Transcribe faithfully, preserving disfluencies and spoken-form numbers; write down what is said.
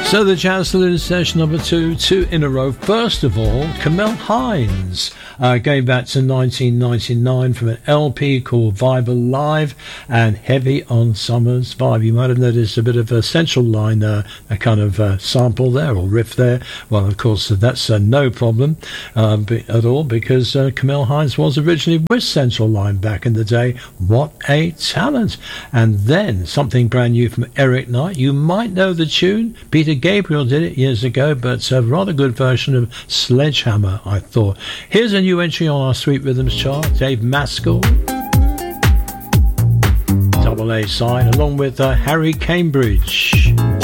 So the Jazz Saloon session number two, two in a row. First of all, Camille Hines, uh, going back to nineteen ninety-nine from an L P called Vibe Alive and Heavy on Summer's Vibe. You might have noticed a bit of a Central Line, uh, a kind of uh, sample there or riff there. Well, of course, that's uh, no problem uh, at all because uh, Camille Hines was originally with Central Line back in the day. What a talent! And then something brand new from Eric Knight. You might know the tune. Peter Gabriel did it years ago, but a rather good version of Sledgehammer, I thought. Here's a new entry on our Sweet Rhythms chart. Dave Maskell, double A side, along with uh, Harry Cambridge.